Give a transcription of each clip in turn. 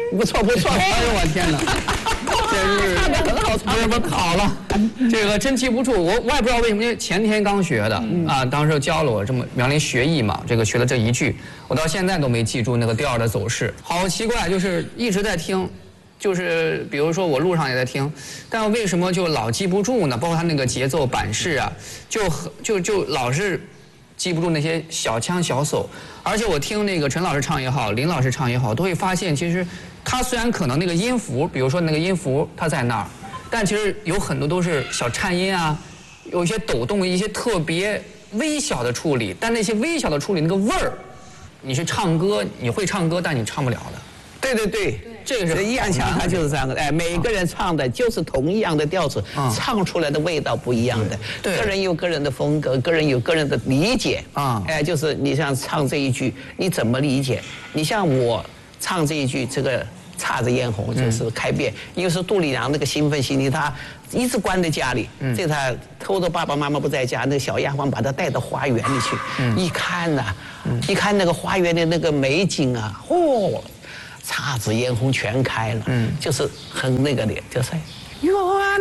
不错不错。 哎呦我天哪！这是唱得很好，唱得不好了，这个真记不住。我也不知道为什么，因为前天刚学的啊，当时教了我这么苗林学艺嘛，这个学了这一句，我到现在都没记住那个调的走势，好奇怪，就是一直在听。就是比如说我路上也在听，但为什么就老记不住呢？包括他那个节奏板式啊，就老是记不住那些小腔小手。而且我听那个陈老师唱也好，林老师唱也好，都会发现其实他虽然可能那个音符，比如说那个音符它在那儿，但其实有很多都是小颤音啊，有一些抖动，一些特别微小的处理。但那些微小的处理那个味儿，你是唱歌，你会唱歌，但你唱不了的。 对对对， 这个是易烊千玺就是这样的，哎，每个人唱的就是同一样的调子，唱出来的味道不一样的。 对， 个人有个人的风格，个人有个人的理解啊。哎，就是你像唱这一句，你怎么理解？你像我唱这一句，这个姹紫嫣红就是开遍，因为是杜丽娘那个兴奋心理，她一直关在家里，这她偷着爸爸妈妈不在家，那个小丫鬟把她带到花园里去，一看呐，一看那个花园的那个美景啊，嚯！姹紫嫣红全开了，就是很那个的，就是原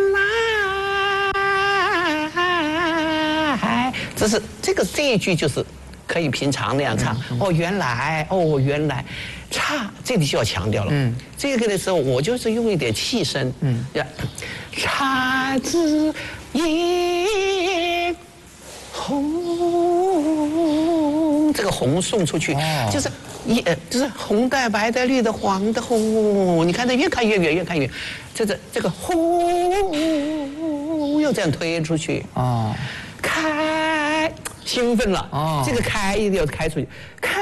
来，这一句就是可以平常那样唱。哦，原来，哦，原来，这里就要强调了。这个的时候我就是用一点气声，姹紫嫣红，这个红送出去，就是红的、白的、绿的、黄的、红，你看它越看越远，越看越，这个红又这样推出去啊，开兴奋了啊，这个开一定要开出去，开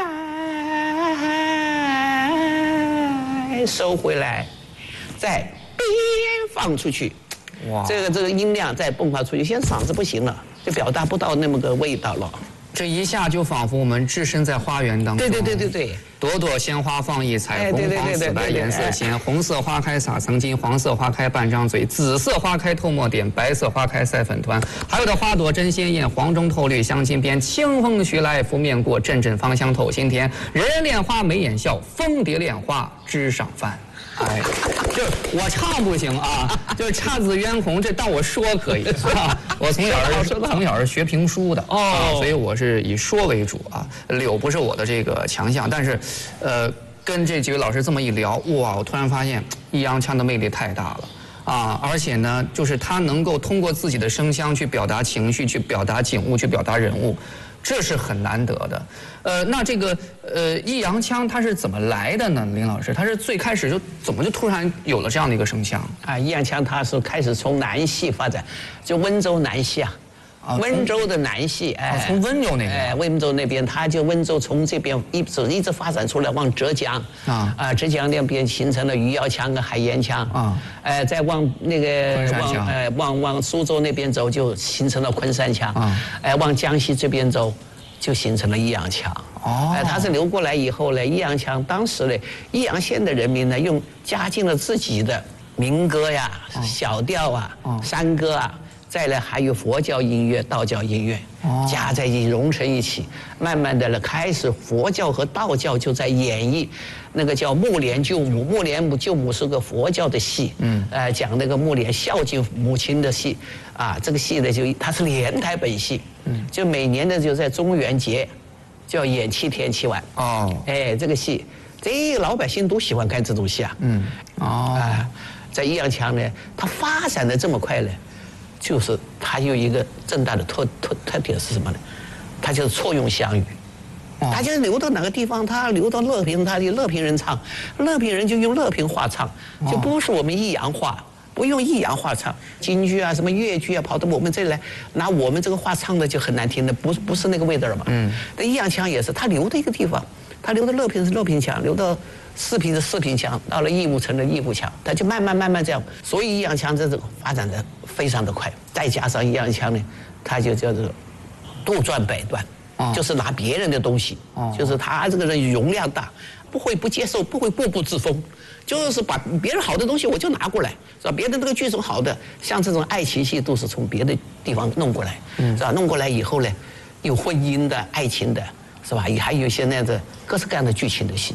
收回来，再边放出去，哇，这个音量再迸发出去，现在嗓子不行了，就表达不到那么个味道了。这一下就仿佛我们置身在花园当中。对，朵朵鲜花放异彩，红黄紫白颜色鲜。红色花开洒层金，黄色花开半张嘴，紫色花开透墨点，白色花开赛粉团。还有的花朵真鲜艳，黄中透绿镶金边。清风徐来拂面过，阵阵芳香透心田。人人恋花眉眼笑，蜂蝶恋花枝上翻。哎，就是我唱不行啊，就是姹紫嫣红，这当我说可以啊。我从小是学评书的哦，所以我是以说为主啊。柳不是我的这个强项，但是，跟这几位老师这么一聊，哇，我突然发现易烊千的魅力太大了啊！而且呢，就是他能够通过自己的声腔去表达情绪，去表达景物，去表达人物。这是很难得的，那这个易烊千他是怎么来的呢？林老师，他是最开始就怎么就突然有了这样的一个声腔啊？易烊千他是开始从南戏发展，就温州南戏啊。温州的南戏，哎， 从温州那边， 哎，温州那边，他就温州从这边一直发展出来，往浙江浙江那边形成了余姚腔跟海盐腔再往那个往苏州那边走，就形成了昆山腔往江西这边走，就形成了易烊腔他是流过来以后呢，易烊腔当时呢，易阳县的人民呢，加进了自己的民歌呀、小调啊、山歌啊。再来还有佛教音乐、道教音乐，加在一起融成一起，慢慢的呢，开始佛教和道教就在演绎那个叫目连救母。目连救母是个佛教的戏，讲那个目连孝敬母亲的戏啊。这个戏呢，它是连台本戏，就每年的就在中元节就要演7天7晚哎，这个戏，这老百姓都喜欢看这种戏啊。在易烊千呢，他发展的这么快呢。就是他有一个正大的特点是什么呢？他就是错用湘语，他就是流到哪个地方，他流到乐平，他就乐平人唱，乐平人就用乐平话唱，就不是我们益阳话，不用益阳话唱。京剧啊，什么粤剧啊，跑到我们这里来，拿我们这个话唱的就很难听的，不是那个味道了嘛。那易烊千也是，他流的一个地方，他流到乐平是乐平腔，流到四平是四平腔，到了义乌成了义乌腔，他就慢慢这样，所以易烊千这种发展的非常的快，再加上易烊千呢，他就叫做杜撰百段，就是拿别人的东西，就是他这个人容量大，不会不接受，不会固步自封，就是把别人好的东西我就拿过来，是吧？别的那个剧种好的，像这种爱情戏都是从别的地方弄过来，是吧？弄过来以后呢，有婚姻的、爱情的，是吧？也还有一些那样的各式各样的剧情的戏。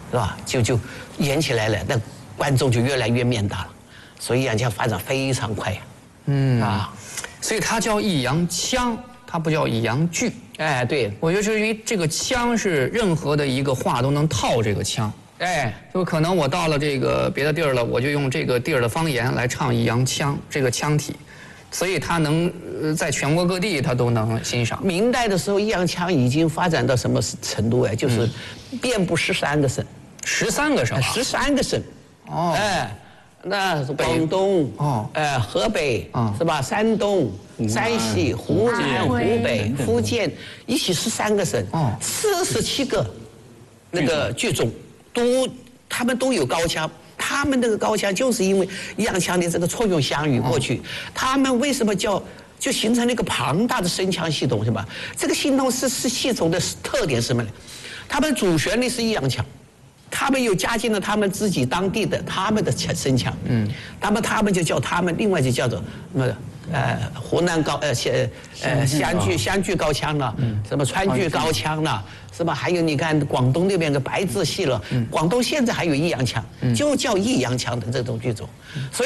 是吧？就演起来了，那观众就越来越面大了，所以洋腔发展非常快呀。 所以它叫抑扬腔，它不叫抑扬句。 哎，对， 我觉得是因为这个腔是任何的一个话都能套这个腔。 哎， 就可能我到了这个别的地儿了，我就用这个地儿的方言来唱抑扬腔这个腔体，所以它能在全国各地它都能欣赏。 明代的时候，抑扬腔已经发展到什么程度？就是遍布13个省 ，13个省 ，13个省。哦，哎，那广东，河北，是吧？山东、山西、湖南、湖北、福建，一起13个省，47个那个剧种。他们都有高腔，他们那个高腔就是因为抑扬腔的这个错用相与过去，他们为什么就形成了一个庞大的声腔系统，是吧？这个系统的特点是什么呢？他们主旋律是抑扬腔，他们又加进了他们自己当地的他们的声腔，他们就叫他们，另外就叫做什么？湖南湘剧高腔了，什么川剧高腔了，是吧？还有你看广东那边的白字戏了，广东现在还有抑扬腔，就叫抑扬腔的这种剧种，所以。